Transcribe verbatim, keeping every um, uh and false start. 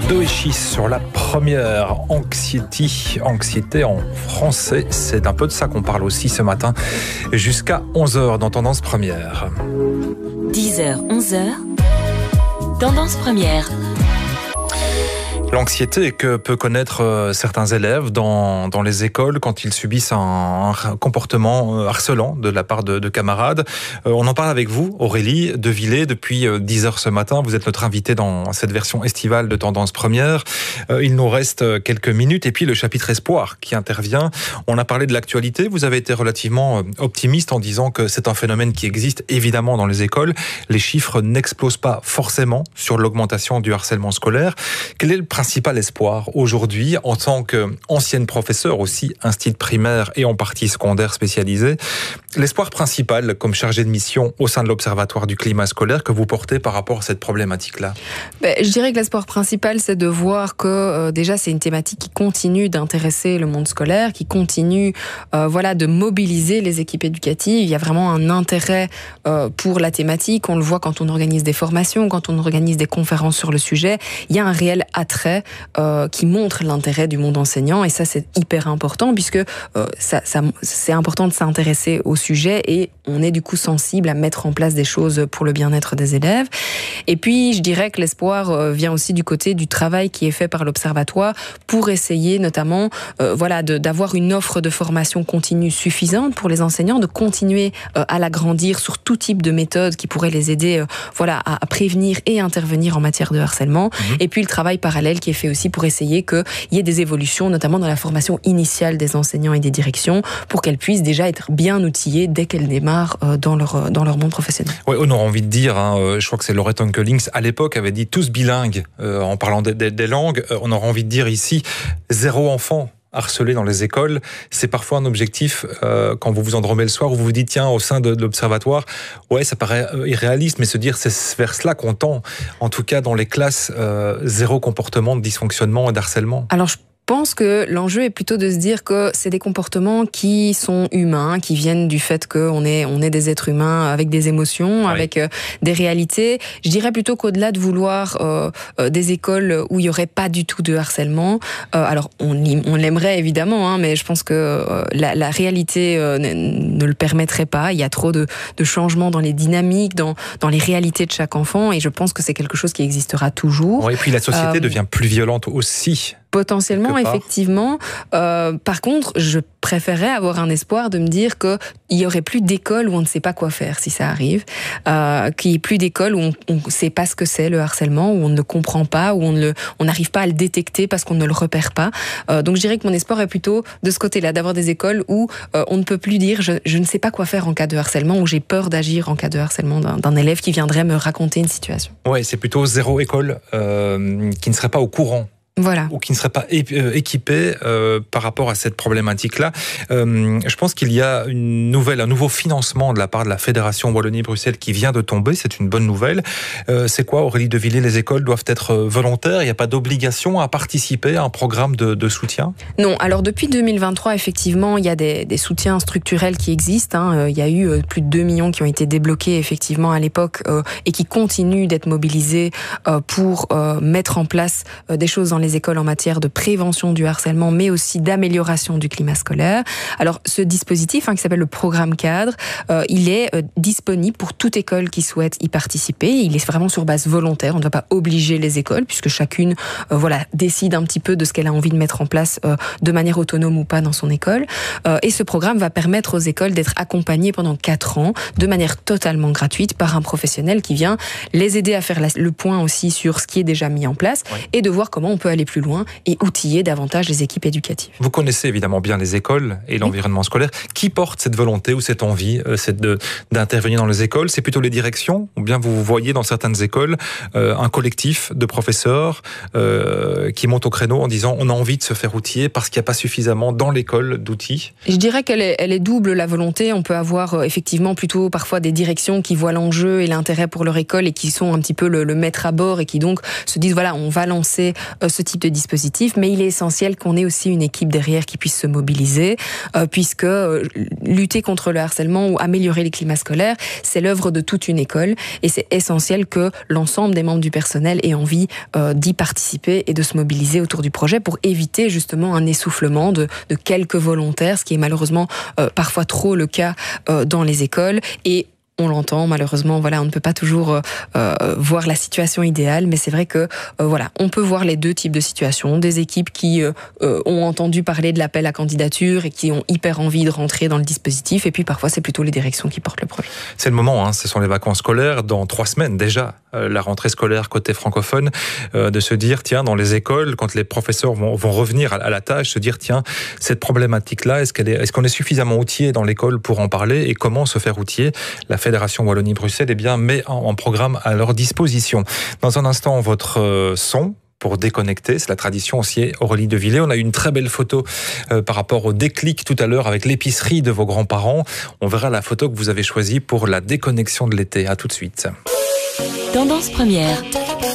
Doechis sur la première. Anxiety, anxiété en français, c'est un peu de ça qu'on parle aussi ce matin, jusqu'à onze heures dans Tendance Première. dix heures, onze heures, Tendance Première. L'anxiété que peut connaître certains élèves dans, dans les écoles quand ils subissent un, un comportement harcelant de la part de, de camarades. On en parle avec vous, Aurélie Devillé, depuis dix heures ce matin. Vous êtes notre invitée dans cette version estivale de Tendance Première. Il nous reste quelques minutes et puis le chapitre Espoir qui intervient. On a parlé de l'actualité. Vous avez été relativement optimiste en disant que c'est un phénomène qui existe évidemment dans les écoles. Les chiffres n'explosent pas forcément sur l'augmentation du harcèlement scolaire. Quel est le principal espoir aujourd'hui en tant qu'ancienne professeure aussi, institut primaire et en partie secondaire spécialisée? L'espoir principal comme chargée de mission au sein de l'Observatoire du climat scolaire que vous portez par rapport à cette problématique-là? Ben, je dirais que l'espoir principal, c'est de voir que euh, déjà c'est une thématique qui continue d'intéresser le monde scolaire, qui continue euh, voilà, de mobiliser les équipes éducatives. Il y a vraiment un intérêt euh, pour la thématique. On le voit quand on organise des formations, quand on organise des conférences sur le sujet. Il y a un réel attrait Euh, qui montre l'intérêt du monde enseignant, et ça c'est hyper important puisque euh, ça, ça, c'est important de s'intéresser au sujet et on est du coup sensible à mettre en place des choses pour le bien-être des élèves. Et puis je dirais que l'espoir euh, vient aussi du côté du travail qui est fait par l'Observatoire pour essayer notamment euh, voilà, de, d'avoir une offre de formation continue suffisante pour les enseignants, de continuer euh, à l'agrandir sur tout type de méthodes qui pourraient les aider euh, voilà, à, à prévenir et intervenir en matière de harcèlement. Mmh. Et puis le travail parallèle qui est fait aussi pour essayer qu'il y ait des évolutions, notamment dans la formation initiale des enseignants et des directions, pour qu'elles puissent déjà être bien outillées dès qu'elles démarrent dans leur, dans leur monde professionnel. Oui, on aura envie de dire, hein, je crois que c'est Laurette Onkelings, à l'époque, avait dit tous bilingues, euh, en parlant des, des, des langues, on aura envie de dire ici, zéro enfant harcelé dans les écoles. C'est parfois un objectif euh, quand vous vous endormez le soir où vous vous dites tiens, au sein de, de l'Observatoire, ouais, ça paraît euh, irréaliste, mais se dire c'est vers cela qu'on tend. En tout cas, dans les classes, euh, zéro comportement de dysfonctionnement et d'harcèlement. Alors, je Je pense que l'enjeu est plutôt de se dire que c'est des comportements qui sont humains, qui viennent du fait qu'on est, on est des êtres humains avec des émotions, oui. avec euh, des réalités. Je dirais plutôt qu'au-delà de vouloir euh, euh, des écoles où il n'y aurait pas du tout de harcèlement, euh, alors on, on l'aimerait évidemment, hein, mais je pense que euh, la, la réalité euh, ne, ne le permettrait pas. Il y a trop de, de changements dans les dynamiques, dans, dans les réalités de chaque enfant, et je pense que c'est quelque chose qui existera toujours. Oui, et puis la société euh, devient plus violente aussi. Potentiellement, effectivement. Euh, par contre, je préférerais avoir un espoir de me dire qu'il n'y aurait plus d'écoles où on ne sait pas quoi faire si ça arrive, euh, qu'il n'y ait plus d'écoles où on ne sait pas ce que c'est le harcèlement, où on ne le comprend pas, où on ne le, on n'arrive pas à le détecter parce qu'on ne le repère pas. Euh, donc je dirais que mon espoir est plutôt de ce côté-là, d'avoir des écoles où euh, on ne peut plus dire je, je ne sais pas quoi faire en cas de harcèlement, où j'ai peur d'agir en cas de harcèlement d'un, d'un élève qui viendrait me raconter une situation. Ouais, c'est plutôt zéro école euh, qui ne serait pas au courant. Voilà. Ou qui ne serait pas équipé euh, par rapport à cette problématique-là. Euh, je pense qu'il y a une nouvelle, un nouveau financement de la part de la Fédération Wallonie-Bruxelles qui vient de tomber. C'est une bonne nouvelle. Euh, c'est quoi, Aurélie Devillé? Les écoles doivent être volontaires. Il n'y a pas d'obligation à participer à un programme de, de soutien? Non. Alors depuis deux mille vingt-trois, effectivement, il y a des, des soutiens structurels qui existent. Hein. Il y a eu plus de deux millions qui ont été débloqués effectivement à l'époque euh, et qui continuent d'être mobilisés euh, pour euh, mettre en place euh, des choses dans les écoles en matière de prévention du harcèlement, mais aussi d'amélioration du climat scolaire. Alors, ce dispositif, hein, qui s'appelle le programme cadre, euh, il est euh, disponible pour toute école qui souhaite y participer. Il est vraiment sur base volontaire. On ne doit pas obliger les écoles, puisque chacune, euh, voilà, décide un petit peu de ce qu'elle a envie de mettre en place, euh, de manière autonome ou pas dans son école. Euh, et ce programme va permettre aux écoles d'être accompagnées pendant quatre ans, de manière totalement gratuite, par un professionnel qui vient les aider à faire la, le point aussi sur ce qui est déjà mis en place, oui. et de voir comment on peut aller plus loin et outiller davantage les équipes éducatives. Vous connaissez évidemment bien les écoles et l'environnement scolaire. Qui porte cette volonté ou cette envie euh, c'est de, d'intervenir dans les écoles? C'est plutôt les directions? Ou bien vous voyez dans certaines écoles euh, un collectif de professeurs euh, qui montent au créneau en disant on a envie de se faire outiller parce qu'il n'y a pas suffisamment dans l'école d'outils? Je dirais qu'elle est, elle est double, la volonté. On peut avoir euh, effectivement plutôt parfois des directions qui voient l'enjeu et l'intérêt pour leur école et qui sont un petit peu le, le maître à bord et qui donc se disent voilà, on va lancer euh, ce type de dispositif, mais il est essentiel qu'on ait aussi une équipe derrière qui puisse se mobiliser, euh, puisque euh, lutter contre le harcèlement ou améliorer les climats scolaires, c'est l'œuvre de toute une école, et c'est essentiel que l'ensemble des membres du personnel aient envie euh, d'y participer et de se mobiliser autour du projet pour éviter justement un essoufflement de, de quelques volontaires, ce qui est malheureusement euh, parfois trop le cas euh, dans les écoles. Et on l'entend, malheureusement, voilà, on ne peut pas toujours euh, voir la situation idéale, mais c'est vrai que euh, voilà, on peut voir les deux types de situations, des équipes qui euh, ont entendu parler de l'appel à candidature et qui ont hyper envie de rentrer dans le dispositif, et puis parfois c'est plutôt les directions qui portent le projet. C'est le moment, hein, ce sont les vacances scolaires, dans trois semaines déjà, euh, la rentrée scolaire côté francophone, euh, de se dire, tiens, dans les écoles, quand les professeurs vont, vont revenir à, à la tâche, se dire, tiens, cette problématique-là, est-ce qu'elle est, est-ce qu'on est suffisamment outillé dans l'école pour en parler, et comment se faire outiller? La Fédération Wallonie-Bruxelles, eh bien, met en, en programme à leur disposition. Dans un instant, votre euh, son pour déconnecter, c'est la tradition aussi, Aurélie de Villers. On a eu une très belle photo euh, par rapport au déclic tout à l'heure avec l'épicerie de vos grands-parents. On verra la photo que vous avez choisie pour la déconnexion de l'été. À tout de suite. Tendance première.